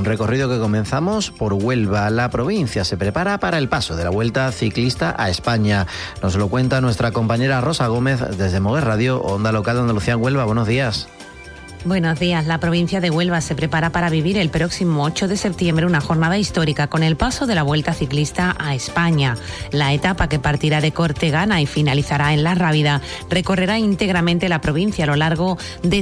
un recorrido que comenzamos por Huelva. La provincia se prepara para el paso de la Vuelta Ciclista a España. Nos lo cuenta nuestra compañera Rosa Gómez desde Moguer Radio, Onda Local de Andalucía en Huelva. Buenos días. Buenos días. La provincia de Huelva se prepara para vivir el próximo 8 de septiembre una jornada histórica con el paso de la Vuelta Ciclista a España. La etapa, que partirá de Cortegana y finalizará en La Rábida, recorrerá íntegramente la provincia a lo largo de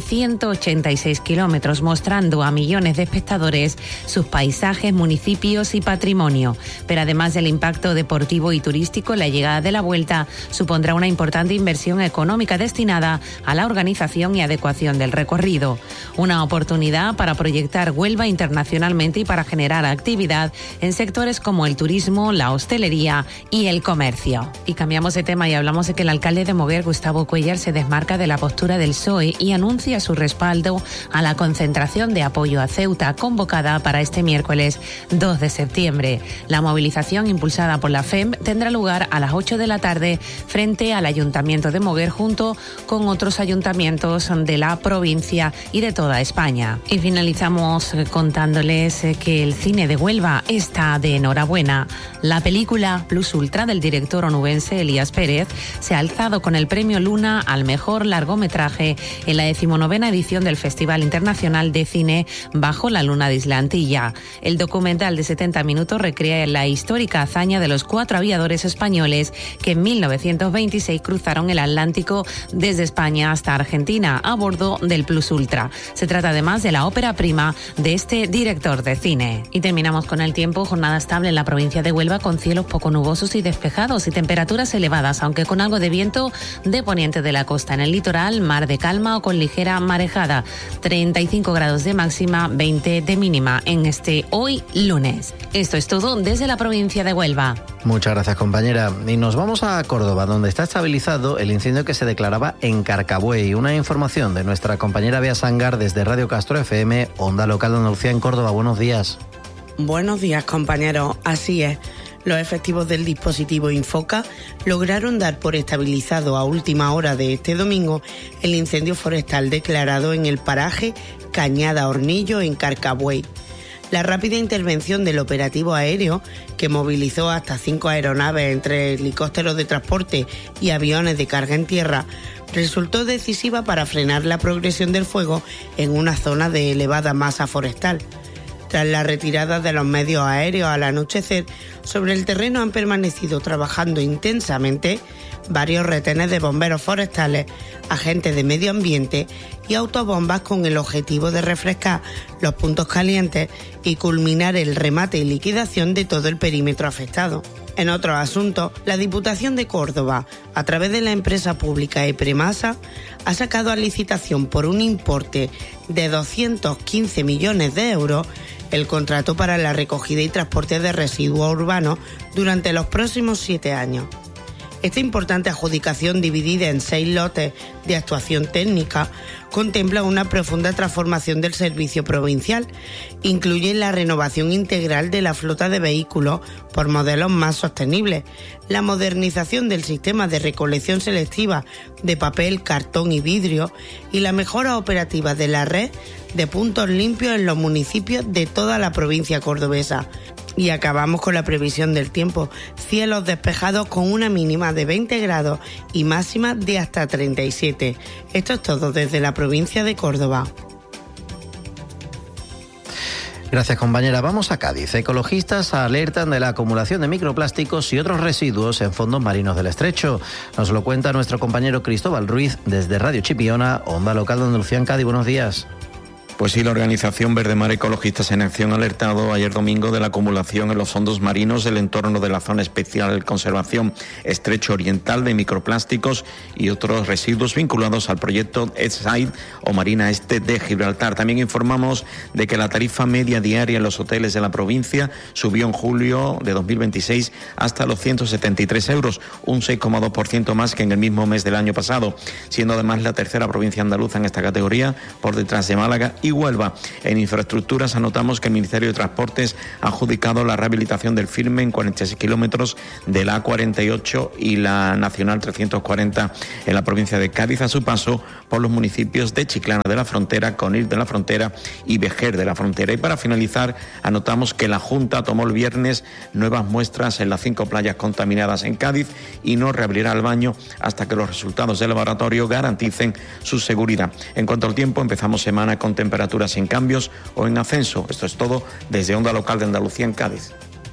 186 kilómetros, mostrando a millones de espectadores sus paisajes, municipios y patrimonio. Pero además del impacto deportivo y turístico, la llegada de la Vuelta supondrá una importante inversión económica destinada a la organización y adecuación del recorrido. Una oportunidad para proyectar Huelva internacionalmente y para generar actividad en sectores como el turismo, la hostelería y el comercio. Y cambiamos de tema y hablamos de que el alcalde de Moguer, Gustavo Cuéllar, se desmarca de la postura del PSOE y anuncia su respaldo a la concentración de apoyo a Ceuta convocada para este miércoles 2 de septiembre. La movilización, impulsada por la FEM, tendrá lugar a las 8 de la tarde frente al Ayuntamiento de Moguer, junto con otros ayuntamientos de la provincia y de toda España. Y finalizamos contándoles que el cine de Huelva está de enhorabuena. La película Plus Ultra del director onubense Elías Pérez se ha alzado con el premio Luna al mejor largometraje en la 19ª edición del Festival Internacional de Cine Bajo la Luna de Isla Antilla. El documental de 70 minutos recrea la histórica hazaña de los 4 aviadores españoles que en 1926 cruzaron el Atlántico desde España hasta Argentina a bordo del Plus Ultra. Se trata además de la ópera prima de este director de cine. Y terminamos con el tiempo. Jornada estable en la provincia de Huelva, con cielos poco nubosos y despejados y temperaturas elevadas, aunque con algo de viento de poniente de la costa. En el litoral, mar de calma o con ligera marejada. 35 grados de máxima, 20 de mínima en este hoy lunes. Esto es todo desde la provincia de Huelva. Muchas gracias, compañera. Y nos vamos a Córdoba, donde está estabilizado el incendio que se declaraba en Carcabuey. Una información de nuestra compañera Bea Sangar desde Radio Castro FM, Onda Local de Andalucía en Córdoba. Buenos días. Buenos días, compañeros. Así es. Los efectivos del dispositivo Infoca lograron dar por estabilizado a última hora de este domingo el incendio forestal declarado en el paraje Cañada Hornillo en Carcabuey. La rápida intervención del operativo aéreo, que movilizó hasta 5 aeronaves entre helicópteros de transporte y aviones de carga en tierra, resultó decisiva para frenar la progresión del fuego en una zona de elevada masa forestal. Tras la retirada de los medios aéreos al anochecer, sobre el terreno han permanecido trabajando intensamente varios retenes de bomberos forestales, agentes de medio ambiente y autobombas con el objetivo de refrescar los puntos calientes y culminar el remate y liquidación de todo el perímetro afectado. En otros asuntos, la Diputación de Córdoba, a través de la empresa pública Epremasa, ha sacado a licitación por un importe de 215 millones de euros el contrato para la recogida y transporte de residuos urbanos durante los próximos 7 años. Esta importante adjudicación, dividida en 6 lotes de actuación técnica, contempla una profunda transformación del servicio provincial. Incluye la renovación integral de la flota de vehículos por modelos más sostenibles, la modernización del sistema de recolección selectiva de papel, cartón y vidrio y la mejora operativa de la red de puntos limpios en los municipios de toda la provincia cordobesa. Y acabamos con la previsión del tiempo. Cielos despejados con una mínima de 20 grados y máxima de hasta 37. Esto es todo desde la provincia de Córdoba. Gracias, compañera. Vamos a Cádiz. Ecologistas alertan de la acumulación de microplásticos y otros residuos en fondos marinos del estrecho. Nos lo cuenta nuestro compañero Cristóbal Ruiz desde Radio Chipiona, Onda Local de Andalucía en Cádiz. Buenos días. Pues sí, la organización Verde Mar Ecologistas en Acción ha alertado ayer domingo de la acumulación en los fondos marinos del entorno de la zona especial de conservación Estrecho Oriental de microplásticos y otros residuos vinculados al proyecto Eastside o Marina Este de Gibraltar. También informamos de que la tarifa media diaria en los hoteles de la provincia subió en julio de 2026 hasta los 173 euros, un 6,2% más que en el mismo mes del año pasado, siendo además la tercera provincia andaluza en esta categoría, por detrás de Málaga y Huelva. En infraestructuras anotamos que el Ministerio de Transportes ha adjudicado la rehabilitación del firme en 46 kilómetros de la A48 y la Nacional 340 en la provincia de Cádiz, a su paso por los municipios de Chiclana de la Frontera, Conil de la Frontera y Vejer de la Frontera. Y para finalizar, anotamos que la Junta tomó el viernes nuevas muestras en las 5 playas contaminadas en Cádiz y no reabrirá el baño hasta que los resultados del laboratorio garanticen su seguridad. En cuanto al tiempo, empezamos semana con temperaturas sin cambios o en ascenso. Esto es todo desde Onda Local de Andalucía en Cádiz.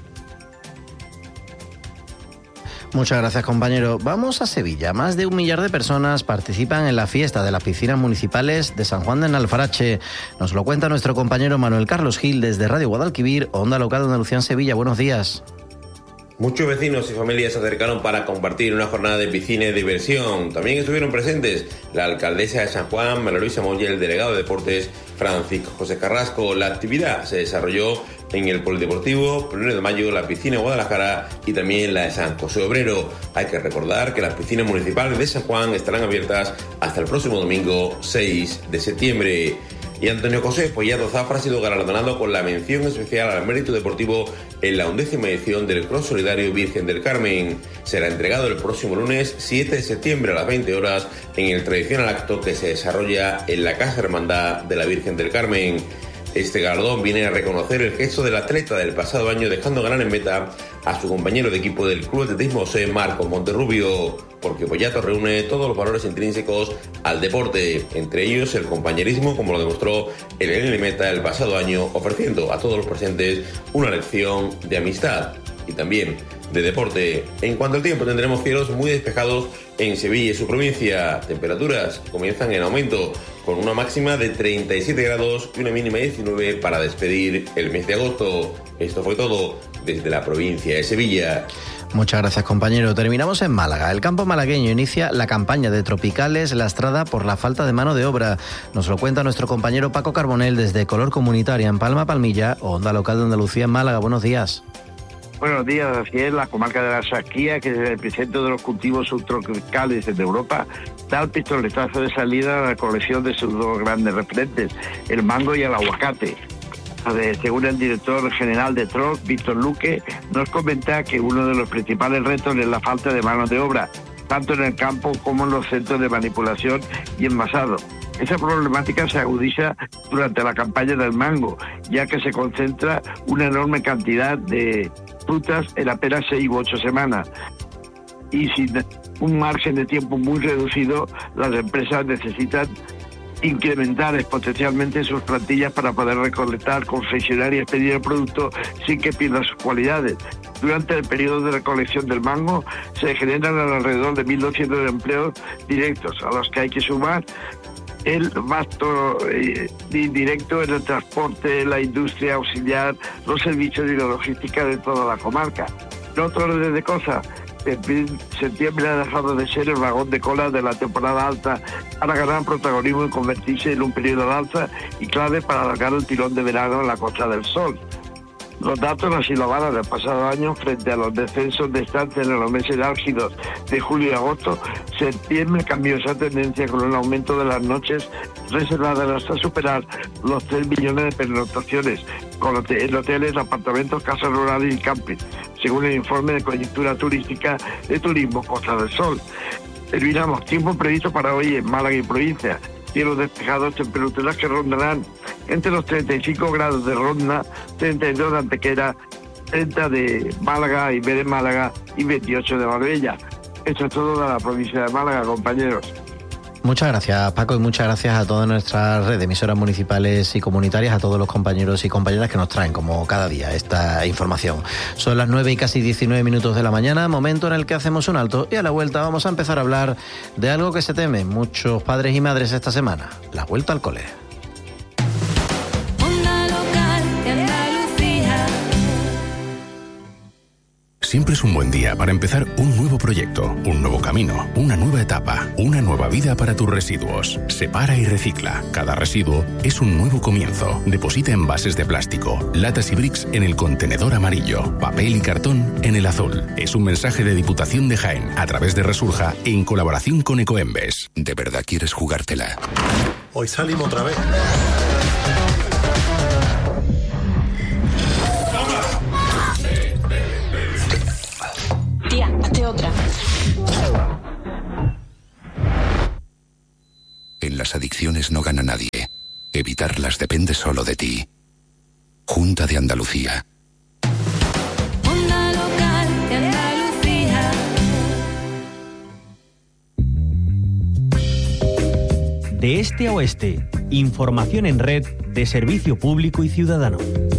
Muchas gracias, compañero. Vamos a Sevilla. Más de 1 millar de personas participan en la fiesta de las piscinas municipales de San Juan de Alfarache. Nos lo cuenta nuestro compañero Manuel Carlos Gil desde Radio Guadalquivir, Onda Local de Andalucía en Sevilla. Buenos días. Muchos vecinos y familias se acercaron para compartir una jornada de piscina y diversión. También estuvieron presentes la alcaldesa de San Juan, María Luisa Moll, y el delegado de Deportes, Francisco José Carrasco. La actividad se desarrolló en el Polideportivo 1 de Mayo, la piscina de Guadalajara y también la de San José Obrero. Hay que recordar que las piscinas municipales de San Juan estarán abiertas hasta el próximo domingo 6 de septiembre. Y Antonio José Pollado Zafra ha sido galardonado con la mención especial al mérito deportivo en la 11ª edición del Cross Solidario Virgen del Carmen. Será entregado el próximo lunes 7 de septiembre a las 20 horas en el tradicional acto que se desarrolla en la Casa Hermandad de la Virgen del Carmen. Este galardón viene a reconocer el gesto del atleta del pasado año, dejando ganar en meta a su compañero de equipo del Club Atletismo C, Marcos Monterrubio, porque Pollato reúne todos los valores intrínsecos al deporte, entre ellos el compañerismo, como lo demostró el en meta el pasado año, ofreciendo a todos los presentes una lección de amistad y también de deporte. En cuanto al tiempo, tendremos cielos muy despejados en Sevilla y su provincia. Temperaturas comienzan en aumento, con una máxima de 37 grados y una mínima de 19 para despedir el mes de agosto. Esto fue todo desde la provincia de Sevilla. Muchas gracias, compañero. Terminamos en Málaga. El campo malagueño inicia la campaña de Tropicales lastrada por la falta de mano de obra. Nos lo cuenta nuestro compañero Paco Carbonell desde Color Comunitaria en Palma Palmilla, Onda Local de Andalucía en Málaga. Buenos días. Buenos días, así es, la comarca de la Saquía, que es el epicentro de los cultivos subtropicales de Europa, da el pistoletazo de salida a la colección de sus dos grandes referentes, el mango y el aguacate. Según el director general de TROC, Víctor Luque, nos comenta que uno de los principales retos es la falta de mano de obra, tanto en el campo como en los centros de manipulación y envasado. Esa problemática se agudiza durante la campaña del mango, ya que se concentra una enorme cantidad de frutas en apenas 6 u 8 semanas. Y sin un margen de tiempo muy reducido, las empresas necesitan incrementar exponencialmente sus plantillas para poder recolectar, confeccionar y expedir el producto sin que pierda sus cualidades. Durante el periodo de recolección del mango se generan alrededor de 1.200 empleos directos, a los que hay que sumar el gasto indirecto en el transporte, la industria auxiliar, los servicios y la logística de toda la comarca. En otro orden de cosas, septiembre ha dejado de ser el vagón de cola de la temporada alta para ganar protagonismo y convertirse en un periodo de alza y clave para alargar el tirón de verano en la Costa del Sol. Los datos así lo van del pasado año frente a los descensos de estancia en los meses álgidos de julio y agosto. Septiembre cambió esa tendencia con un aumento de las noches reservadas hasta superar los 3 millones de pernoctaciones en hoteles, apartamentos, casas rurales y camping, según el informe de coyuntura turística de Turismo Costa del Sol. Terminamos. Tiempo previsto para hoy en Málaga y provincia. Cielos despejados, temperaturas que rondarán entre los 35 grados de Ronda, 32 de Antequera, 30 de Málaga y B de Málaga y 28 de Marbella. Esto es todo de la provincia de Málaga, compañeros. Muchas gracias, Paco, y muchas gracias a toda nuestra red de emisoras municipales y comunitarias, a todos los compañeros y compañeras que nos traen, como cada día, esta información. Son las 9 y casi 19 minutos de la mañana, momento en el que hacemos un alto, y a la vuelta vamos a empezar a hablar de algo que se temen muchos padres y madres esta semana: la vuelta al cole. Siempre es un buen día para empezar un nuevo proyecto, un nuevo camino, una nueva etapa, una nueva vida para tus residuos. Separa y recicla. Cada residuo es un nuevo comienzo. Deposita envases de plástico, latas y bricks en el contenedor amarillo, papel y cartón en el azul. Es un mensaje de Diputación de Jaén a través de Resurja en colaboración con Ecoembes. ¿De verdad quieres jugártela? Hoy salimos otra vez. Evitarlas depende solo de ti. Junta de Andalucía. Onda Local de Andalucía. De este a oeste, información en red de servicio público y ciudadano.